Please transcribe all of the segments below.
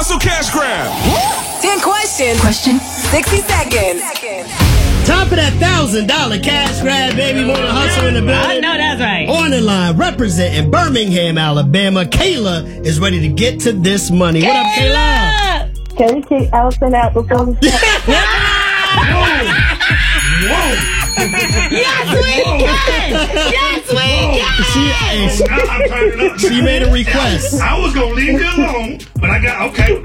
Hustle Cash Grab. 10 questions. Question 60 seconds. Time for that $1,000 cash grab, baby. Morning Hustle in the building. I know that's right. On the line, representing Birmingham, Alabama, Kayla is ready to get to this money. What up, Kayla? Can we kick Allison out before we start? Whoa! Yes, we can! Yes, we can! She made a request. I was going to leave you alone, but I got, okay.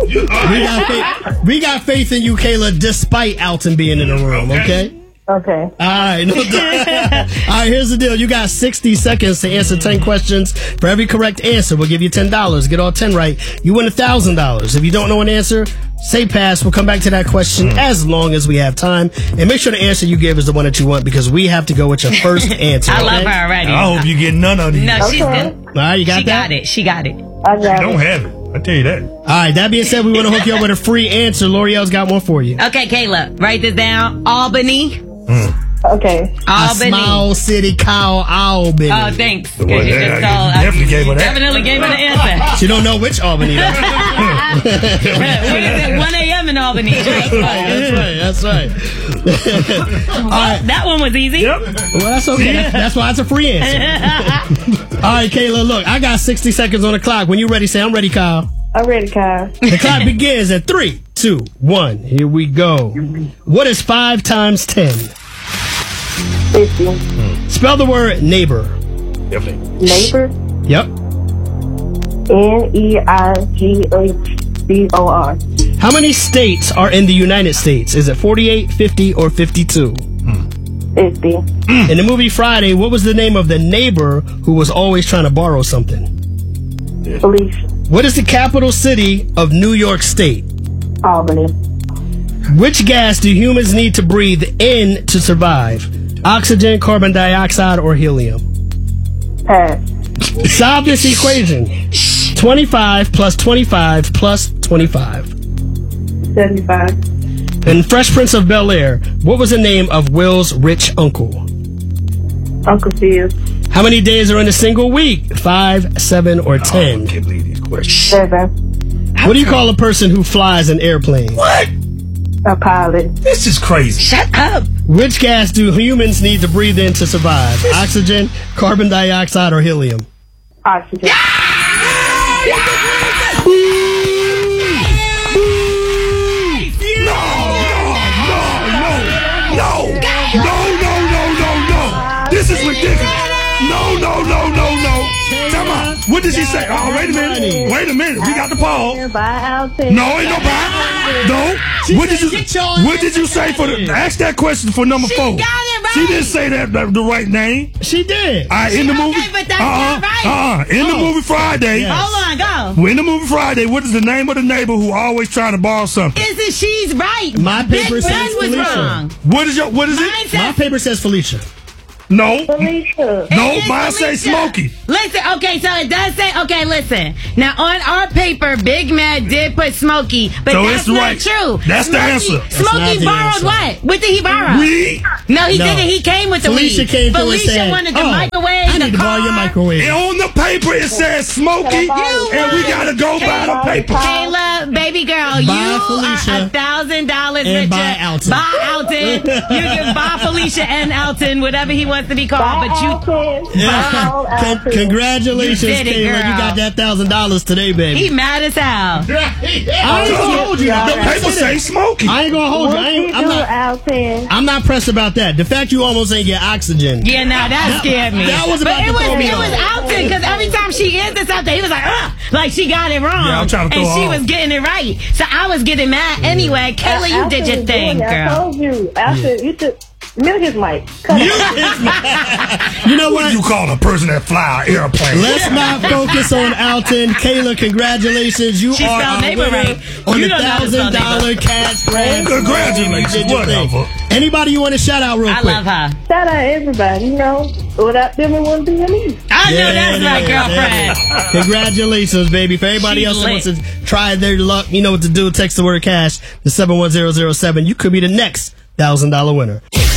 We got faith in you, Kayla, despite Alton being in the room, okay? Okay. All right, no doubt. All right, here's the deal. You got 60 seconds to answer 10 questions. For every correct answer, we'll give you $10. Get all 10 right, you win $1,000. If you don't know an answer, say pass. We'll come back to that question as long as we have time. And make sure the answer you give is the one that you want because we have to go with your first answer. I love okay? her already. I hope you get none of these. No, she's good. All right, you got that? She got it. I got You don't it. have it. I tell you that. All right, that being said, we want to hook you up with a free answer. L'Oreal's got one for you. Okay, Kayla, write this down. Albany. Okay. A small city called Albany. Oh, thanks. Well, Because you just told definitely gave her that. Definitely gave her the answer. She don't know which Albany. Though. What is it? 1 a.m. in Albany. That's right. All right. That one was easy. Yep. Well, that's okay. That's why it's a free answer. All right, Kayla, look, I got 60 seconds on the clock. When you ready, say I'm ready, Kyle. I'm ready, Kyle. The clock begins at 3, 2, 1. Here we go. What is 5 times 10? 50. Spell the word neighbor. Definitely. Neighbor. Yep. Neighbor. How many states are in the United States? Is it 48, 50, or 52? 50. In the movie Friday, what was the name of the neighbor who was always trying to borrow something? Felicia. What is the capital city of New York State? Albany. Which gas do humans need to breathe in to survive? Oxygen, carbon dioxide, or helium? Pass. Solve this equation. 25 plus 25 plus 25. 75. In Fresh Prince of Bel-Air, what was the name of Will's rich uncle? Uncle Phil. How many days are in a single week? 5, 7, or 10? I can't believe these questions. 7. What do you call a person who flies an airplane? What? A pilot. This is crazy. Shut up. Which gas do humans need to breathe in to survive? Oxygen, carbon dioxide, or helium? Oxygen. No. This is ridiculous. No. Come on. What did she say? Oh, wait a minute. We got the pause. Bye, Allison. No, ain't no bye. No. What did you say for the? Ask that question for number 4. Got it right. She didn't say that the right name. She did. All right, in the movie. Okay, but that's not right. In the movie Friday. Yeah. Hold on, go. In the movie Friday, what is the name of the neighbor who always trying to borrow something? Isn't she's right? My paper Big says Ben was Felicia. wrong. What is Mine it? says My paper says Felicia. No. Felicia. No, It is mine say Felicia. Smokey. Listen, okay, so it does say, okay, listen. Now, on our paper, Big Mad did put Smokey, but So that's it's not right. true. That's the answer. not Smokey the borrowed answer. what? What did he borrow? We. No, he No. didn't. He came with the Felicia weed. came through and Felicia said, wanted the "Oh, microwave, I need the to borrow your car. microwave." And on the paper it says Smokey, and we gotta go by the paper. Kayla, baby girl, Buy you Felicia are $1,000 and richer. buy Alton. Buy Alton. You can buy Felicia and Alton, whatever he wants to be called. But you, Congratulations, You did it, Kayla. girl. You got that $1,000 today, baby. he mad as hell. I ain't gonna hold you. The paper say Smokey. I ain't gonna hold you. I'm not pressed about that. The fact you almost ain't get oxygen. Yeah, now that scared me. That was about but to it was throw me it was off. Alton because every time she answered something, he was like, ugh, like she got it wrong. Yeah, I'm trying to and throw she her was off. getting it right. So I was getting mad anyway. Kayla, you did your thing, I girl. told you. Allison, you should mute his mic. Cut it. You know What what? do you call a person that fly an airplane? Let's not focus on Alton. Kayla, congratulations. You She are spelled our neighbor winner right. on You the don't know how to spell $1,000 cash grab. Congratulations. You did your thing. Whatever. Anybody you want to shout out real I quick? love her. Shout out everybody. You know, without them, it wouldn't be me. I know that's my Yeah, girlfriend. yeah. Congratulations, baby. For everybody She's else that lit. wants to try their luck, you know what to do. Text the word cash to 71007. You could be the next $1,000 winner.